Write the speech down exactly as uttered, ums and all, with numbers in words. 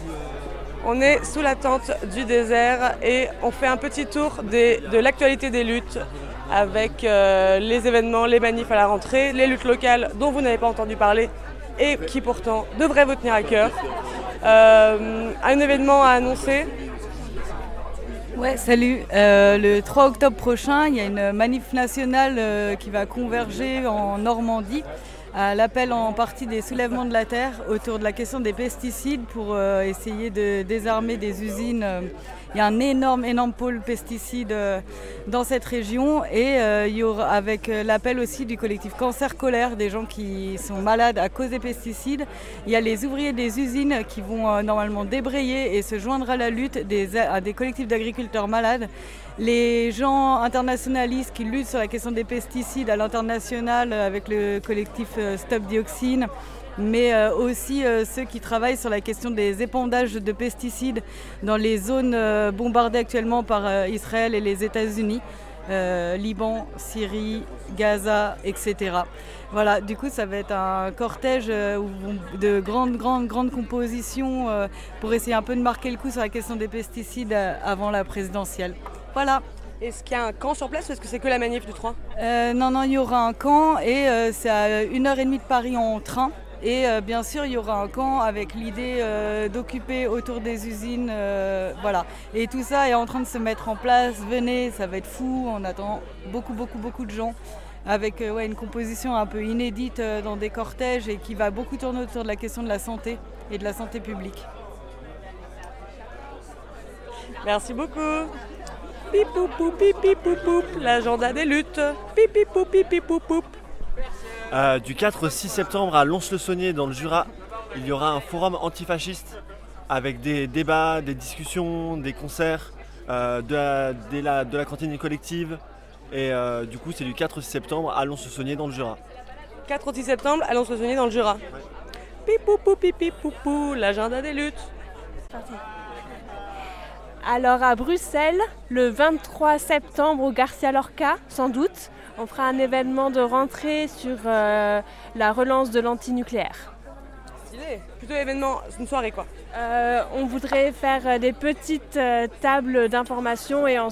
On est sous la tente du désert et on fait un petit tour des, de l'actualité des luttes avec euh, les événements, les manifs à la rentrée, les luttes locales dont vous n'avez pas entendu parler et qui pourtant devraient vous tenir à cœur. Euh, un événement à annoncer. Ouais, salut. Euh, le trois octobre prochain, il y a une manif nationale euh, qui va converger en Normandie à l'appel en partie des soulèvements de la terre autour de la question des pesticides pour euh, essayer de désarmer des usines. Il y a un énorme, énorme pôle pesticides euh, dans cette région et euh, il y aura avec l'appel aussi du collectif Cancer Colère, des gens qui sont malades à cause des pesticides. Il y a les ouvriers des usines qui vont euh, normalement débrayer et se joindre à la lutte des, à des collectifs d'agriculteurs malades. Les gens internationalistes qui luttent sur la question des pesticides à l'international avec le collectif Stop Dioxine, mais aussi ceux qui travaillent sur la question des épandages de pesticides dans les zones bombardées actuellement par Israël et les États-Unis, euh, Liban, Syrie, Gaza, et cetera. Voilà, du coup, ça va être un cortège de grandes, grandes, grandes compositions pour essayer un peu de marquer le coup sur la question des pesticides avant la présidentielle. Voilà. Est-ce qu'il y a un camp sur place ou est-ce que c'est que la manif du trois ? euh, Non, non, il y aura un camp et euh, c'est à une heure trente de Paris en train. Et euh, bien sûr, il y aura un camp avec l'idée euh, d'occuper autour des usines. Euh, voilà. Et tout ça est en train de se mettre en place. Venez, ça va être fou. On attend beaucoup, beaucoup, beaucoup de gens avec euh, ouais, une composition un peu inédite euh, dans des cortèges et qui va beaucoup tourner autour de la question de la santé et de la santé publique. Merci beaucoup. Pipou, pipipou, l'agenda des luttes. Pipipou, pipipou. Euh, du quatre au six septembre à Lons-le-Saunier dans le Jura, il y aura un forum antifasciste avec des débats, des discussions, des concerts, euh, de, la, de, la, de la cantine collective. Et euh, du coup, c'est du quatre au six septembre à Lons-le-Saunier dans le Jura. quatre au six septembre à Lons-le-Saunier dans le Jura. Ouais. Pipou, pipipou, l'agenda des luttes. Parti. Alors à Bruxelles, le vingt-trois septembre au Garcia Lorca, sans doute, on fera un événement de rentrée sur euh, la relance de l'antinucléaire. Stylé. Plutôt événement, une soirée quoi. Euh, on voudrait faire des petites euh, tables d'information et